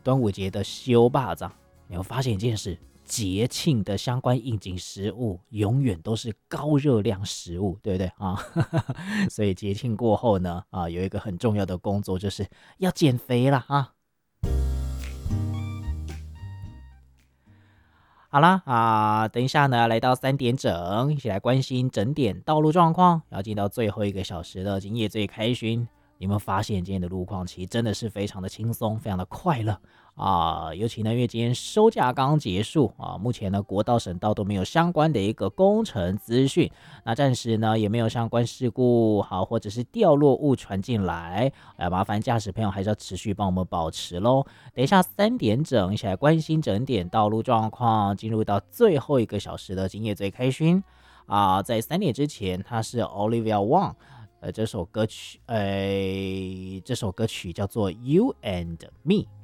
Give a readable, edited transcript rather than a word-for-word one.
端午节的修霸掌，你会发现一件事，节庆的相关应景食物永远都是高热量食物，对不对啊？所以节庆过后呢，有一个很重要的工作就是要减肥啦啊。好啦等一下呢，来到3点整，一起来关心整点道路状况，要进到最后1个小时的今夜最开巡。你有没有发现今天的路况其实真的是非常的轻松，非常的快乐尤其呢，因为今天收假刚结束目前呢国道、省道都没有相关的一个工程资讯，那暂时呢也没有相关事故或者是掉落物传进来，麻烦驾驶朋友还是要持续帮我们保持咯。等一下3点整，一起来关心整点道路状况，进入到最后1个小时的今夜最开巡在3点之前，它是 Olivia Wong。这首歌曲叫做 You and Me。